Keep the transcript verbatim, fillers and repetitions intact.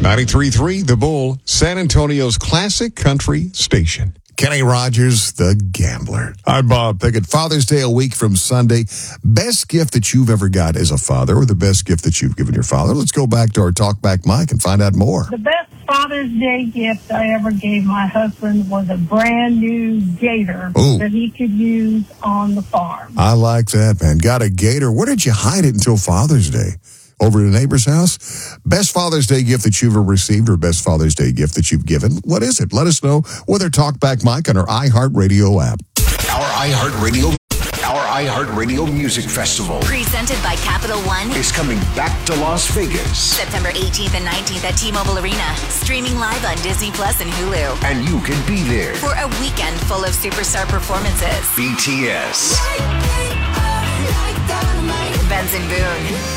ninety-three point three The Bull, San Antonio's classic country station. Kenny Rogers, the gambler. I'm Bob Pickett. Father's Day a week from Sunday. Best gift that you've ever got as a father, or the best gift that you've given your father? Let's go back to our Talkback Mike and find out more. The best Father's Day gift I ever gave my husband was a brand new gator Ooh. that he could use on the farm. I like that, man. Got a gator. Where did you hide it until Father's Day? Over at a neighbor's house? Best Father's Day gift that you've ever received, or best Father's Day gift that you've given? What is it? Let us know. Whether Talkback Mike on our iHeartRadio app. Our iHeartRadio, our iHeartRadio Music Festival, presented by Capital One, is coming back to Las Vegas. September eighteenth and nineteenth at T-Mobile Arena. Streaming live on Disney Plus and Hulu. And you can be there for a weekend full of superstar performances. B T S, Benson Boone,